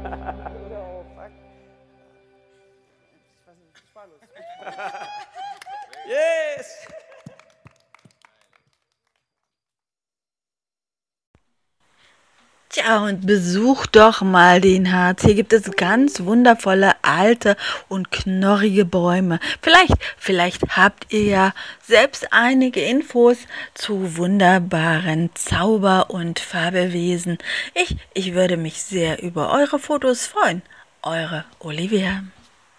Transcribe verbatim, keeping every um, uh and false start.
No, fuck. Ich weiß nicht, ich war los. Yes! Tja, und besuch doch mal den Harz. Hier gibt es ganz wundervolle alte und knorrige Bäume. Vielleicht, vielleicht habt ihr ja selbst einige Infos zu wunderbaren Zauber- und Fabelwesen. Ich, ich würde mich sehr über eure Fotos freuen. Eure Olivia.